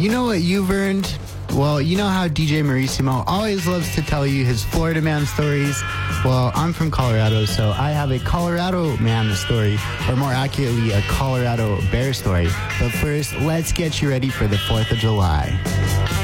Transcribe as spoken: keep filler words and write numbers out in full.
You know what you've earned? Well, you know how D J Marissimo always loves to tell you his Florida man stories? Well, I'm from Colorado, so I have a Colorado man story, or more accurately, a Colorado bear story. But first, let's get you ready for the fourth of July.